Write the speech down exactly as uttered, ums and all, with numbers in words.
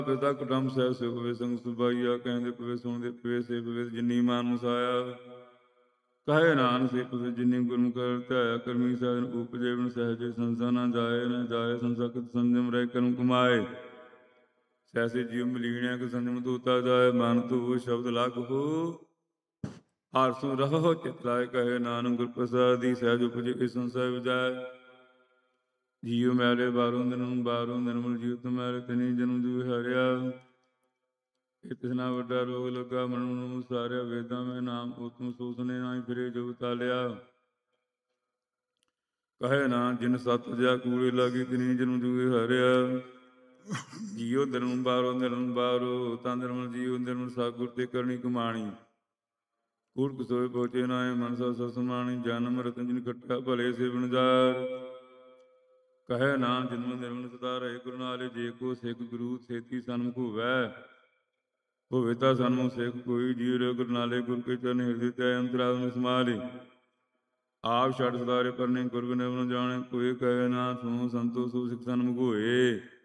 ਪਿਤਾ ਕੁਟੰਬ ਸਹਿ ਸੁਖ ਵੇ ਸੰਗ ਸੁਭਾਈਆ। ਕਹਿੰਦੇ ਪਵੇ ਸੁਣਦੇ ਪਵੇ ਸੇ ਪਵੇ ਜਿਨੀ ਮਾਨੁਸ ਆਇਆ। ਕਹੇ ਨਾਨਕ ਸੇ ਪਵੇ ਜਿਨੀ ਗੁਰਮੁਖ ਧਿਆਇਆ। ਕਰਮੀ ਸਾਧਨ ਉਪਜੇ ਬਿਨ ਸਹਿਜੇ ਸੰਸਾ ਨਾ ਜਾਏ। ਨਾ ਜਾਏ ਸੰਸਕਤ ਸੰਜਮ ਰਹਿ ਕਰਮ ਕਮਾਏ। ਸੈਸੇ ਜੀਵ ਮਲੀਣਿਆ ਕਿ ਸੰਜਮ ਤੂਤਾ ਜਾਏ। ਮਨ ਤੂ ਸ਼ਬਦ ਲਗ ਹੋ ਆਰਸੂ ਰਹੋ ਚਿਤ ਲਾਏ। ਕਹੇ ਨਾਨਕ ਗੁਰ ਪ੍ਰਸਾਦੀ ਸਹਿਜ ਉਪਜੇ ਇਸ ਸੰਸਾਰ ਵਿਜਾਏ। ਜੀਉ ਮੈਲੇ ਬਾਰੋਂ ਨਿਰਮਲ ਬਾਰੋਂ ਨਿਰਮਲ ਜੀਵਤ ਮੈਲੇ ਤਨੀ ਜਨਮ ਜੂ ਹਰਿਆ। ਇਤਨਾ ਵੱਡਾ ਰੋਗ ਲੱਗਾ ਮਨ ਨੂੰ ਸਾਰਿਆ। ਵੇਦਾਂ ਮੈਂ ਨਾਮ ਉਤਮ ਸੂਸਨੇ ਨਾਹੀ ਫਿਰੇ ਜੋ ਤਾਲਿਆ। ਕਹੇ ਨਾ ਜਿਨ ਸਤ ਜਿਆ ਕੂੜੇ ਲਾਗੀ ਤਨੀ ਜਨਮ ਜੂ ਹਰਿਆ। ਜੀਉ ਨਿਰਮਲ ਬਾਰੋ ਨਿਰਮਲ ਬਾਰੋ ਤਾਂ ਨਿਰਮਲ ਜੀਉ ਨਿਰਮਲ ਸਾਗੁਰ ਤੇ ਕਰਨੀ ਕਮਾਣੀ। ਕੂੜ ਕਸੋਏ ਪਹੁੰਚੇ ਨਾਏ ਮਨ ਸਾ ਸਸਮਾਣੀ। ਜਨਮ ਰਤਨ ਜਿਨ ਖੱਟਾ ਭਲੇ ਸੇ ਬਣਜਾਰ। ਕਹੇ ਨਾਮ ਜਨਮ ਨਿਰਮਲ ਸਦਾ ਰਹੇ ਗੁਰੂ ਨਾਲੇ। ਜੇ ਕੋ ਸਿੱਖ ਗੁਰੂ ਸੇਤੀ ਸਨਮੁਖ ਹੋਵੈ। ਹੋਵੇ ਤਾਂ ਸਨਮੁਖ ਸਿੱਖ ਕੋਈ ਜੀਉ ਰੇ ਗੁਰੂ ਨਾਲੇ। ਗੁਰ ਕੇ ਚਰਨ ਹਿਰਦੇ ਤੇ ਅੰਤਰਾਤਮ ਸਮਾਲੇ। ਆਪ ਛੱਡ ਸਦਾਰੇ ਪਰਨੇ ਗੁਰ ਨਿਰਮਲ ਜਾਣੇ। ਕੋਈ ਕਹੇ ਨਾ ਸੁਣੋ ਸੰਤੋ ਸੋ ਸਿੱਖ ਸਨਮੁਖ ਹੋਏ।